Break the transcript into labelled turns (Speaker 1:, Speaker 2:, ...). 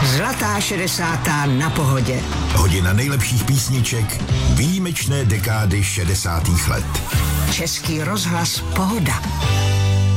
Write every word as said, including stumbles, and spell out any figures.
Speaker 1: Zlatá šedesátá na Pohodě.
Speaker 2: Hodina nejlepších písniček výjimečné dekády šedesátých let.
Speaker 1: Český rozhlas Pohoda.